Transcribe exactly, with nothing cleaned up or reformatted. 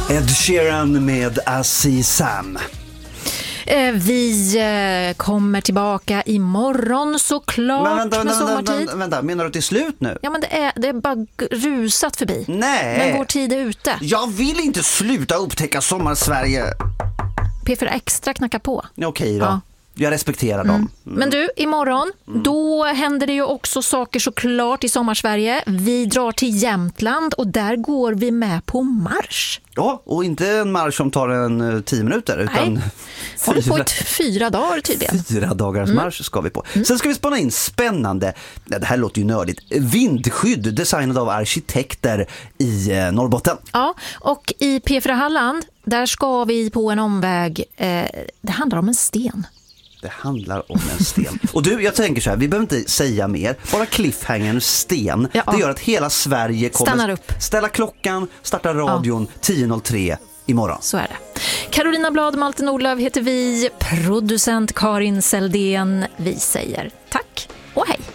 Ed Sheeran med Azizam. Vi kommer tillbaka imorgon såklart. Men vänta, med vänta, sommartid. vänta, vänta, menar du till slut nu? Ja, men det är, det är bara rusat förbi. Nej. Men vår tid är ute. Jag vill inte sluta upptäcka Sommarsverige. P fyra Extra knackar på. Okej då. Ja. Jag respekterar dem. Mm. Men du, imorgon, mm. då händer det ju också saker såklart i Sommarsverige. Vi drar till Jämtland och där går vi med på marsch. Ja, och inte en marsch som tar en tio minuter utan Nej. Håller på ett fyra dagar tydligen. Fyra dagars mm. marsch ska vi på. Mm. Sen ska vi spana in spännande, det här låter ju nördigt, vindskydd designad av arkitekter i Norrbotten. Ja, och i P fyra Halland, där ska vi på en omväg. Eh, det handlar om en sten. Det handlar om en sten. Och du, jag tänker så här, vi behöver inte säga mer. Bara cliffhangern sten. Ja. Det gör att hela Sverige kommer stannar upp. Ställa klockan, starta radion ja. tio noll tre imorgon. Så är det. Carolina Blad, Malte Nordlöf heter vi. Producent Karin Seldén. Vi säger tack och hej.